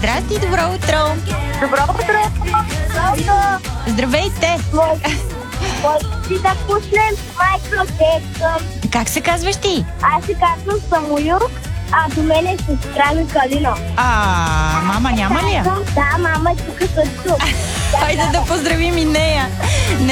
Здрасти, добро утро! Добро утро! Здравейте! Може си да пуснем Майкъл Джексън. Как се казваш ти? Аз се казвам Самуил, а до мен е сестра ми Калина. Мама няма ли я? Да, мама е тук също. Хайде да поздравим и нея.